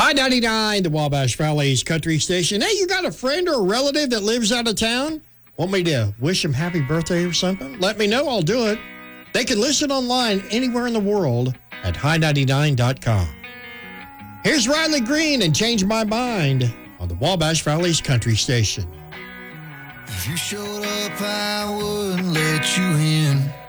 I-99, the Wabash Valley's country station. Hey, you got a friend or a relative that lives out of town? Want me to wish them happy birthday or something? Let me know. I'll do it. They can listen online anywhere in the world at high99.com. Here's Riley Green and Change My Mind on the Wabash Valley's country station. If you showed up, I wouldn't let you in.